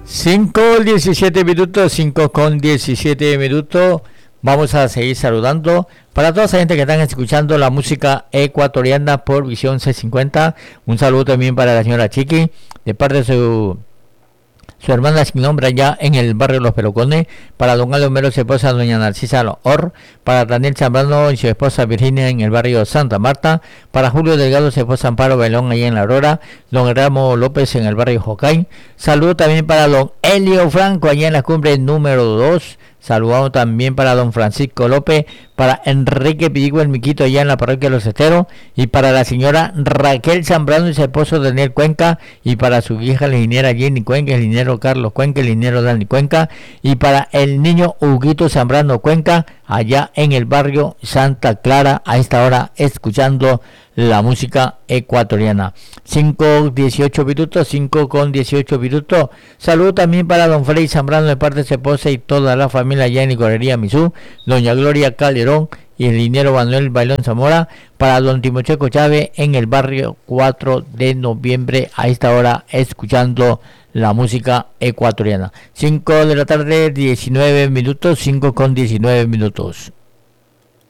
5:17, 5:17. Vamos a seguir saludando para toda esa gente que están escuchando la música ecuatoriana por Visión C50. Un saludo también para la señora Chiqui, de parte de su hermana sin nombre allá en el barrio Los Pelocones, para don Aldo Mero, su esposa doña Narcisa Or, para Daniel Zambrano y su esposa Virginia en el barrio Santa Marta, para Julio Delgado, su esposa Amparo Bailón allá en La Aurora, don Ramo López en el barrio Jocay. Saludo también para don Elio Franco allá en la cumbre número 2. Saludamos también para don Francisco López, para Enrique Pidigo el Miquito allá en la parroquia de Los Esteros, y para la señora Raquel Zambrano y su esposo Daniel Cuenca, y para su hija la ingeniera Jenny Cuenca, el ingeniero Carlos Cuenca, el ingeniero Dani Cuenca, y para el niño Huguito Zambrano Cuenca allá en el barrio Santa Clara, a esta hora escuchando la música ecuatoriana. 5:18. Saludo también para don Freddy Zambrano de parte de su esposa y toda la familia allá en Licorería Misú, doña Gloria Calderón y el ingeniero Manuel Bailón Zamora, para don Timocheco Chávez en el barrio 4 de noviembre, a esta hora escuchando la música ecuatoriana. 5 de la tarde, 19 minutos, 5:19.